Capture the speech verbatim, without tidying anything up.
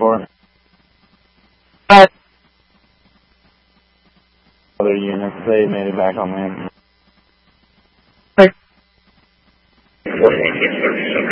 for. Uh, other units, they made it back on land.